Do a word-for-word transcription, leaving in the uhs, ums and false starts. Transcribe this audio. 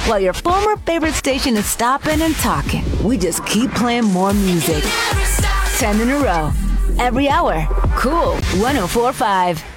while your former favorite station is stopping and talking. We just keep playing more music. ten in a row. Every hour. Cool. one oh four point five.